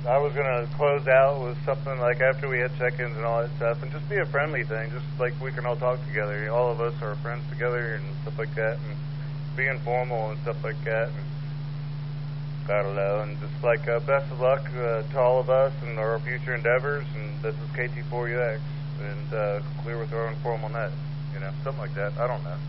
I was going to close out with something like after we had check-ins and all that stuff, and just be a friendly thing, just like we can all talk together. You know, all of us are friends together and stuff like that, and be informal and stuff like that. And I don't know, and just like best of luck to all of us and our future endeavors. And this is KT4UX, and clear with our informal net. You know, something like that. I don't know.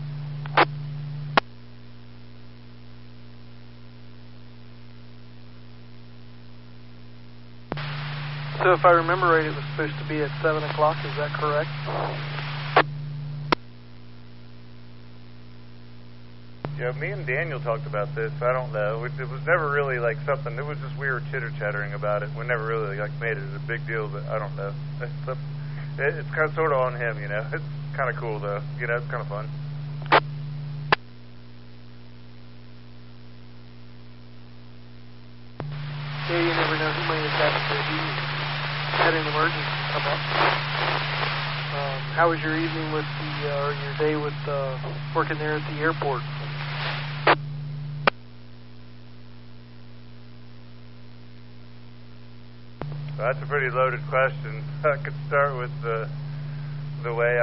So if I remember right, it was supposed to be at 7 o'clock. Is that correct? Yeah, me and Daniel talked about this. I don't know. It was never really like something. It was just we were chitter-chattering about it. We never really like made it a big deal, but I don't know. It's kind of sort of on him, you know. It's kind of cool, though. You know, it's kind of fun. Yeah, you never know who may have had an emergency come up. How was your evening with or your day with working there at the airport? That's a pretty loaded question. I could start with the way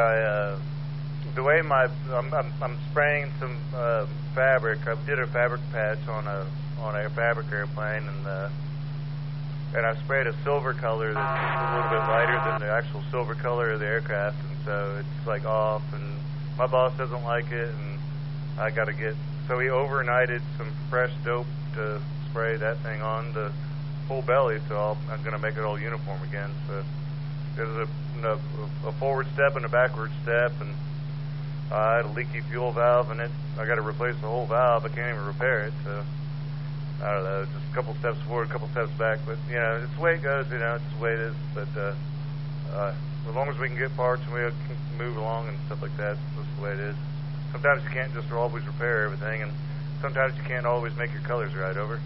I'm spraying some fabric. I did a fabric patch on a fabric airplane, and I sprayed a silver color that's a little bit lighter than the actual silver color of the aircraft, and so it's like off, and my boss doesn't like it, and I got to get, so he overnighted some fresh dope to spray that thing on the full belly, so I'm going to make it all uniform again. So there's a forward step and a backward step, and I had a leaky fuel valve, and I got to replace the whole valve. I can't even repair it, so I don't know, just a couple steps forward, a couple steps back, but, you know, it's the way it goes, you know, it's the way it is, but as long as we can get parts and we can move along and stuff like that, that's just the way it is. Sometimes you can't just always repair everything, and sometimes you can't always make your colors right. Over.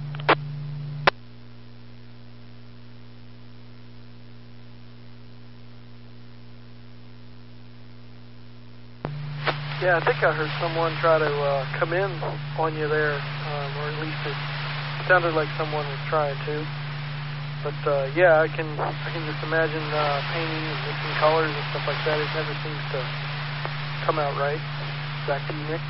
Yeah, I think I heard someone try to come in on you there, or at least it sounded like someone was trying to. But yeah, I can just imagine painting and mixing colors and stuff like that. It never seems to come out right. Back to you, Nick.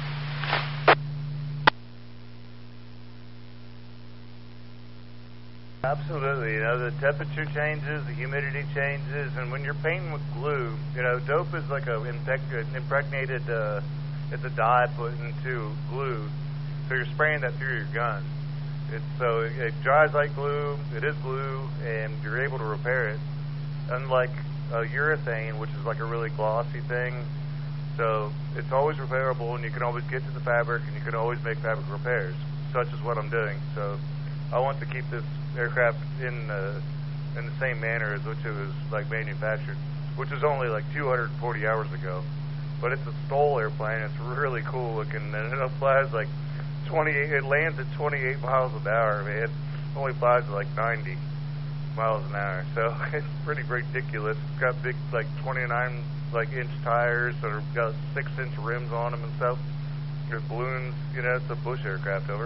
Absolutely. You know, the temperature changes, the humidity changes, and when you're painting with glue, you know, dope is like a impregnated, it's a dye put into glue, so you're spraying that through your gun. So it dries like glue, it is glue, and you're able to repair it, unlike urethane, which is like a really glossy thing. So it's always repairable, and you can always get to the fabric, and you can always make fabric repairs, such as what I'm doing. So I want to keep this aircraft in the same manner as which it was like manufactured, which is only like 240 hours ago. But it's a STOL airplane. It's really cool looking, and it flies like 28. It lands at 28 miles an hour. I mean, it only flies at like 90 miles an hour. So it's pretty ridiculous. It's got big like 29 like inch tires that are got 6-inch rims on them and stuff. There's balloons. You know, it's a Bush aircraft. Over.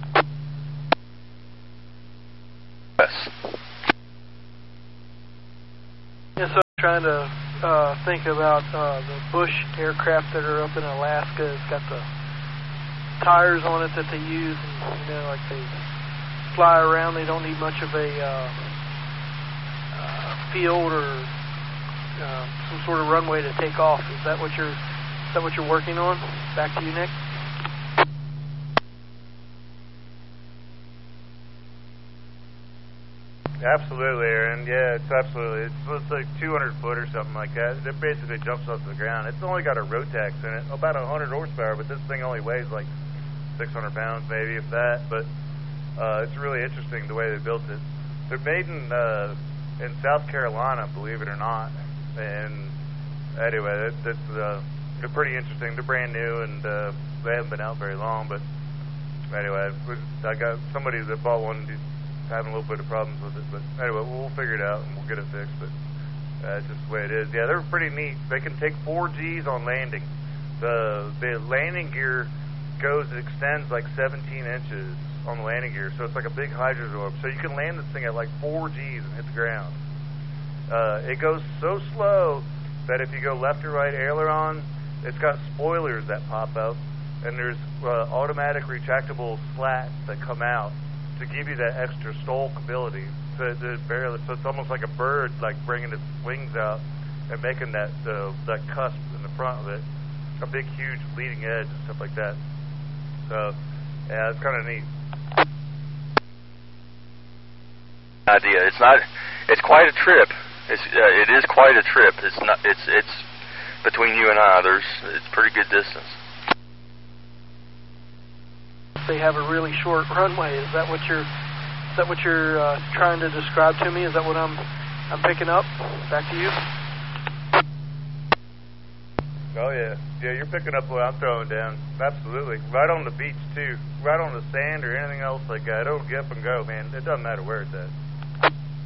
Yeah, so I'm trying to think about the Bush aircraft that are up in Alaska. It's got the tires on it that they use, and, you know, like they fly around. They don't need much of a field or some sort of runway to take off. Is that what you're working on? Back to you, Nick. Absolutely, Aaron. Yeah, it's absolutely. It's like 200 foot or something like that. It basically jumps off the ground. It's only got a Rotax in it, about 100 horsepower, but this thing only weighs like 600 pounds, maybe, if that. But it's really interesting the way they built it. They're made in South Carolina, believe it or not. And anyway, they're pretty interesting. They're brand new, and they haven't been out very long. But anyway, I got somebody that bought one. Having a little bit of problems with it, but anyway, we'll figure it out and we'll get it fixed. But it's just the way it is. Yeah, they're pretty neat. They can take 4 Gs on landing. The landing gear extends like 17 inches on the landing gear, so it's like a big hydrosorb. So you can land this thing at like 4 Gs and hit the ground. It goes so slow that if you go left or right aileron, it's got spoilers that pop up, and there's automatic retractable slats that come out to give you that extra stalk ability. So it's almost like a bird, like bringing its wings out and making that cusp in the front of it a big, huge leading edge and stuff like that. So, yeah, it's kind of neat. Idea. It's quite a trip. It is quite a trip. It's between you and I. It's pretty good distance. They have a really short runway. Is that what you're trying to describe to me? Is that what I'm picking up? Back to you. Oh yeah, you're picking up what I'm throwing down. Absolutely, right on the beach too, right on the sand or anything else like that. It'll get up and go, man. It doesn't matter where it's at.